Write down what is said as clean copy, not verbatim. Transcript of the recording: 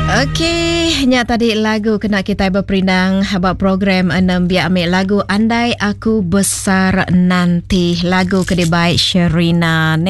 Okey, nyak tadi lagu kena kita berperindang buat program 6 biar ambil lagu Andai Aku Besar Nanti, lagu kedai baik Sherina.